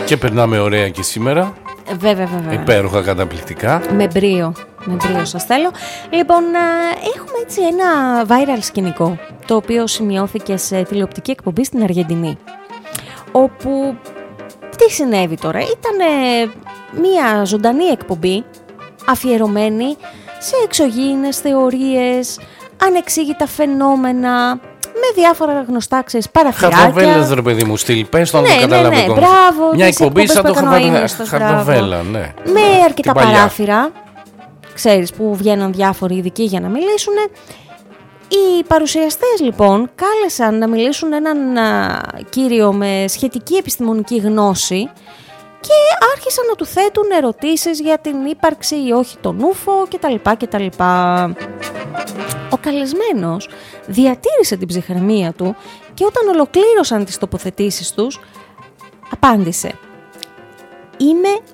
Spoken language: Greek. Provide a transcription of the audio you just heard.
Και περνάμε ωραία και σήμερα. Βέβαια. Υπέροχα, καταπληκτικά. Με μπρίο σας θέλω. Λοιπόν, έχουμε έτσι ένα viral σκηνικό, το οποίο σημειώθηκε σε τηλεοπτική εκπομπή στην Αργεντινή. Όπου, τι συνέβη τώρα, ήταν μια ζωντανή εκπομπή αφιερωμένη σε εξωγήινες θεωρίες, ανεξήγητα φαινόμενα, με διάφορα γνωστά, ξέρεις, παραθυράκια. Χαρδαβέλες, ρε παιδί μου, στυλ, πες το να το καταλάβει. Ναι, μπράβο. Μια εκπομπή σαν το Χαρδαβέλα, ναι. Με αρκετά παράθυρα, ξέρεις, που βγαίναν διάφοροι ειδικοί για να μιλήσουν. Οι παρουσιαστές λοιπόν κάλεσαν να μιλήσουν έναν κύριο με σχετική επιστημονική γνώση και άρχισαν να του θέτουν ερωτήσεις για την ύπαρξη ή όχι των ούφο κτλ. Ο καλεσμένος διατήρησε την ψυχραιμία του και όταν ολοκλήρωσαν τις τοποθετήσεις τους, απάντησε: «Είμαι